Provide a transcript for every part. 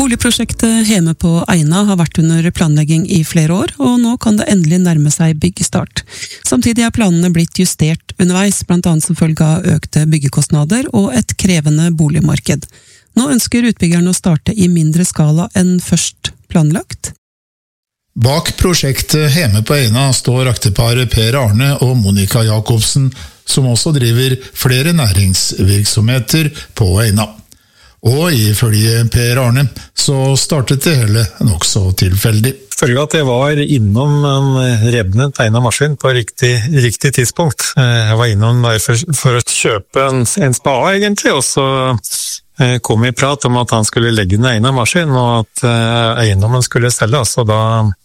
Boligprosjektet Heme på Eina har vært under planlegging i flere år, og nå kan det endelig nærme seg byggestart. Samtidig er planene blitt justert underveis, blant annet som følge av økte byggekostnader og et krevende boligmarked. Nå ønsker utbyggerne å starte i mindre skala enn først planlagt. Bak prosjektet Heme på Eina står akteparet Per Arne og Monica Jacobsen, som også driver flere næringsvirksomheter på Eina. Og ifølge Per Arne så startet det hele nok så tilfeldig. Følge at jeg var innom en revnet egnet maskin på riktig tidspunkt. Jeg var innom for å kjøpe en spade egentlig, og så kom jeg i prat om at han skulle legge en egnet maskin, og at eiendommen skulle selges, og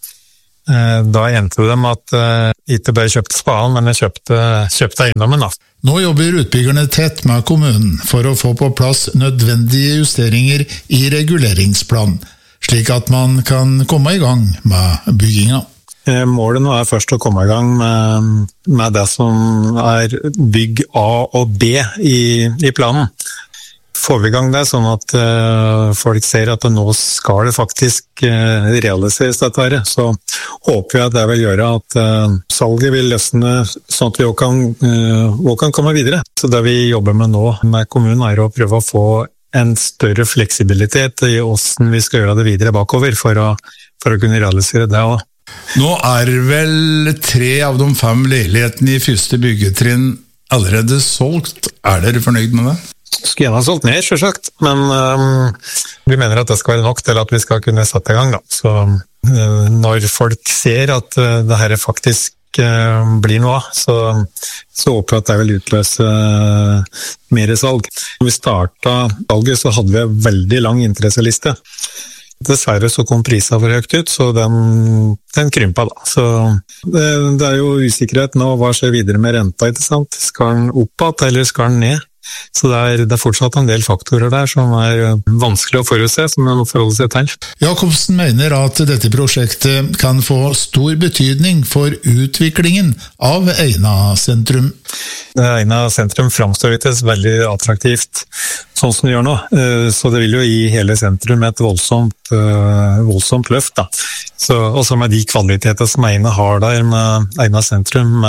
da endte det med at jeg ikke bare kjøpte spaden, men jeg kjøpte eiendommen da. Nå jobber utbyggerne tett med kommunen for å få på plass nødvendige justeringer i reguleringsplan, slik at man kan komme i gang med bygginga. Målet nå er først å komme i gang med det som er bygg A og B i planen. Får vi i gang det, sånn at folk ser at nå skal det faktisk realiseres dette her, så håper jeg at det vil gjøre at salget vil løsne sånn at vi også kan komme videre. Så det vi jobber med nå med kommunen er å prøve å få en større fleksibilitet i hvordan vi skal gjøre det videre bakover for å kunne realisere det også. Nå er vel 3 av de 5 leilighetene i første byggetrinn allerede solgt. Er dere fornøyd med det? Skulle gjerne ha solgt ned, selvsagt, men vi mener at det skal være nok til at vi skal kunne sette i gang da. Så når folk ser at det her faktisk blir noe av, så håper jeg at det vil utløse mer salg. Når vi startet salget så hadde vi en veldig lang interesseliste. Dessverre så kom prisen for høyt ut, så den krympa da. Så det er jo usikkerhet nå, hva skjer videre med renta, ikke sant? Skal den opp eller skal den ned? Så det er fortsatt en del faktorer der som er vanskelig å forutse, som man må forholde seg til. Jacobsen mener at dette prosjektet kan få stor betydning for utviklingen av Eina sentrum. Eina sentrum framstår ikke veldig attraktivt sånn som det gjør nå, så det vil jo gi hele sentrum et voldsomt løft da. Så, også med de kvaliteter som Eina har der med Eina sentrum,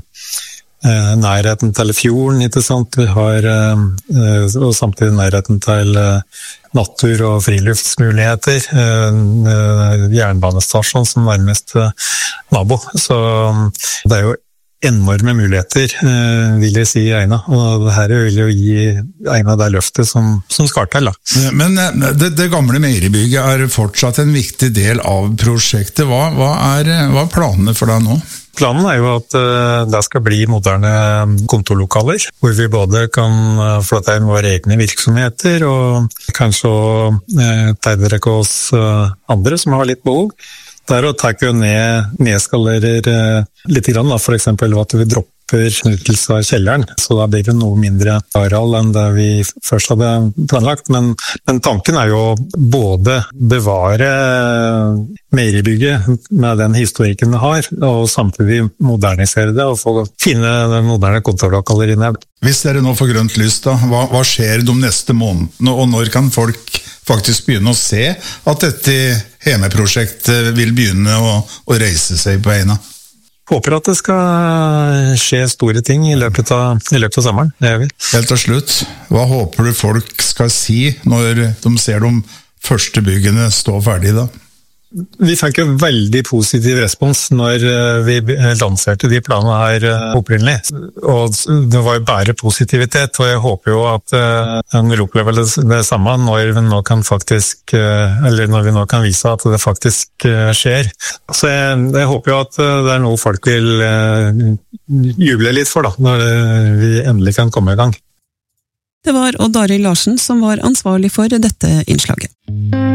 nærheten til fjorden, ikke sant? Vi har og samtidig nærheten til natur- og friluftsmuligheter, jernbanestasjon som nærmeste nabo, så det er jo enorme muligheter, vil jeg si, i Eina, og det her vil jo gi Eina det løftet som skal til da. Men det gamle meieribygget er fortsatt en viktig del av prosjektet. Hva er planene for deg nå? Planen er jo at det skal bli moderne kontorlokaler, hvor vi både kan flytte inn våre egne virksomheter, og kanskje tiltrekke oss andre som har litt behov. Det er å takke nedskalere litt grann, da, for eksempel at vi dropper utnyttelse av kjelleren, så da blir det noe mindre areal enn det vi først hadde planlagt, men tanken er jo både bevare meieribygget med den historikken det har, og samtidig modernisere det og finne den moderne kontorlokaler inne. Hvis dere nå får grønt lys da, hva skjer de neste månedene, og når kan folk faktisk begynne å se at dette Heme-prosjektet vil begynne å reise seg på Eina? Håper at det skal skje store ting i løpet av sommeren, det gjør vi. Helt til slutt, hva håper du folk skal si når de ser de første byggene stå ferdig da? Vi fikk en veldig positiv respons når vi lanserte de planene her opprinnelig, og det var jo bare positivitet, og jeg håper jo at en vil oppleve det samme når vi nå kan vise at det faktisk skjer. Så jeg håper jo at det er noe folk vil juble litt for da, når vi endelig kan komme i gang. Det var Odd Arild Larsen som var ansvarlig for dette innslaget.